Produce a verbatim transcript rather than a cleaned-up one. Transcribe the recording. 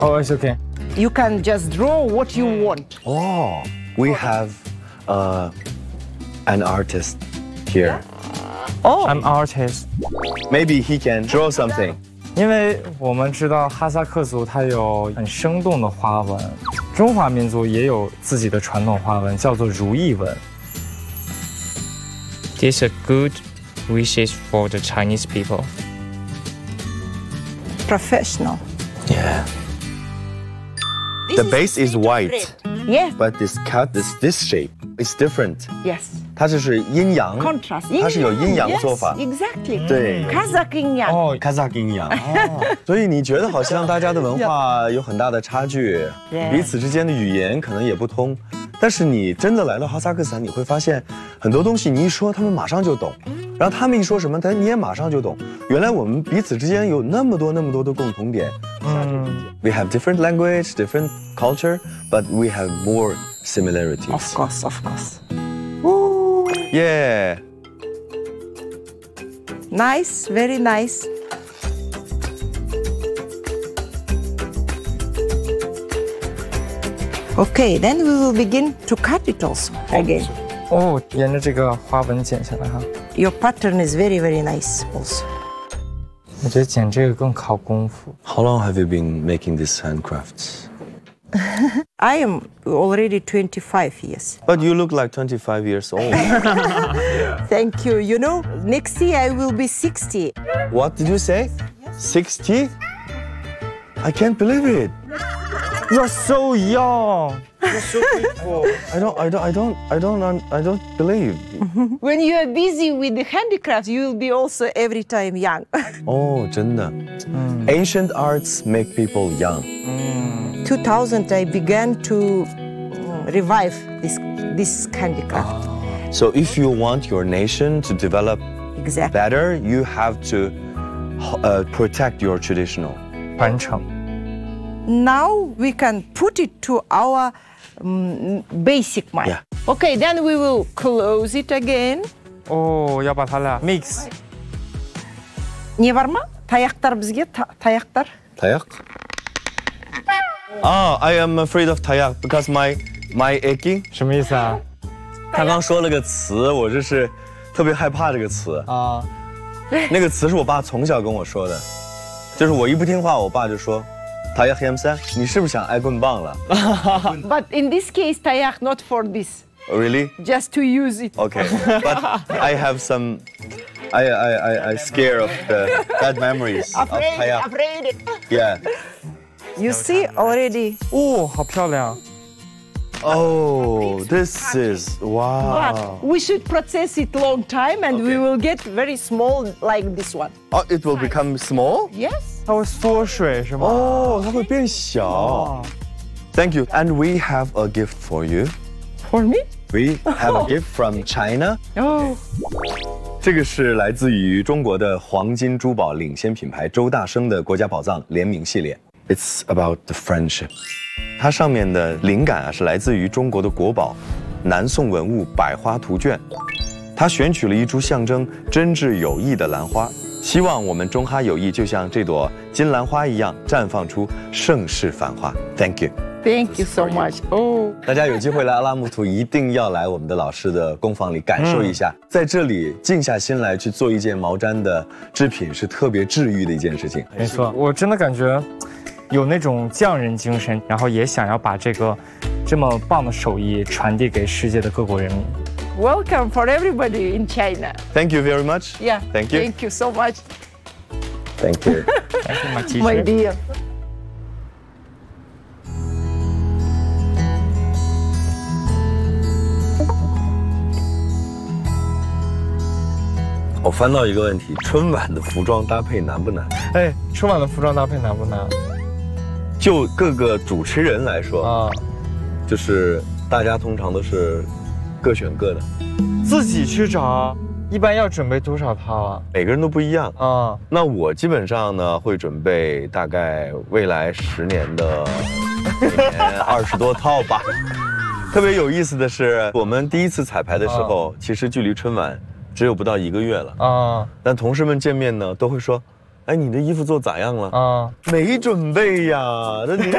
Oh, it's okay. You can just draw what you want. Oh, we have uh, an artist here. Oh, I'm artist. Maybe he can draw something. 因为我们知道哈萨克族它有很生动的花纹，中华民族也有自己的传统花纹，叫做如意纹。These are good wishes for the Chinese people. professional. Yeah. The base is white, Yes, but this cut is this shape. It's different. yes. 它就是阴阳 Contrast. 它是有阴阳 Yes, 做法。 Exactly. 对 Kazakh 阴阳。 哦， Kazakh 阴阳。所以你觉得好像大家的文化有很大的差距， Yeah. 彼此之间的语言可能也不通。但是你真的来到哈萨克斯坦，你会发现很多东西你一说，他们马上就懂。然后他们一说什么，但你也马上就懂。原来我们彼此之间有那么多那么多的共同点。 嗯 We have different language, different culture, but we have more similarities. Of course, of course. Yeah. Nice, very nice. Okay, then we will begin to cut it also again. 哦，沿着这个花纹剪下来哈。 Your pattern is very, very nice also. 我觉得剪这个更考功夫。 How long have you been making these handcrafts? I am already twenty-five years. But you look like twenty-five years old. Thank you. You know, next year I will be sixty. What did you say? sixty? I can't believe it. You're so young. You're so beautiful. I don't, I don't, I don't, I don't, un- I don't believe. When you are busy with the handicrafts, you will be also every time young. 哦，真的。Ancient arts make people young. two thousand, I began to mm, revive this, this handicraft. So if you want your nation to develop Exactly. better, you have to uh, protect your traditional. 传承。 Now we can put it to our mm, basic mind. Yeah. Okay, then we will close it again. 哦，要把它俩 mix。 Не бар ма? Таяқтар бізге, та- таяқтар. Tayak? Ah, I am afraid of tayak because my my aching. 什么意思啊？ 他刚说了个词，我就是特别害怕这个词。 啊， 那个词是我爸从小跟我说的，就是我一不听话，我爸就说。 塔亚黑 M 三，你是不是想挨棍棒了 But in this case, tayak not for this, ？Really? just to use it. Okay. But I have some. I I I I scare of the bad memories of Afraid, tayak. afraid. Yeah. You see already. 哦，好漂亮。 Oh, this is But wow. we should process it long time and we Okay. will get very small like this one. Oh, it will become small. Yes? 它会缩水是吗？ 哦，它会变小。 哦 Thank you. And we have a gift for you. For me? We have a gift from China. Oh. 这个是来自于中国的黄金珠宝领先品牌周大生的国家宝藏联名系列。It's about the friendship. 它上面的灵感啊是来自于中国的国宝南宋文物百花图卷，它选取了一株象征真挚友谊的兰花，希望我们中哈友谊就像这朵金兰花一样绽放出盛世繁华。Thank you. Thank you so much. Oh. 大家有机会来阿拉木图，一定要来我们的老师的工坊里感受一下，在这里静下心来去做一件毛毡的织品，是特别治愈的一件事情。 没错，我真的感觉有那种匠人精神，然后也想要把这个这么棒的手艺传递给世界的各国人民。 Welcome for everybody in China. Thank you very much. Yeah. Thank you. Thank you so much, Thank you. Thank you, my my teacher. dear. 我翻到一个问题：春晚的服装搭配难不难？ 哎，春晚的服装搭配难不难就各个主持人来说， 啊？ 就是大家通常都是各选各的， 自己去找，一般要准备多少套啊？ 每个人都不一样。 啊， 那我基本上呢会准备大概未来十年的每年二十多套吧。特别有意思的是，我们第一次彩排的时候，其实距离春晚只有不到一个月了。 啊但同事们见面呢，都会说：“哎，你的衣服做咋样了？” 啊！ 没准备呀，那你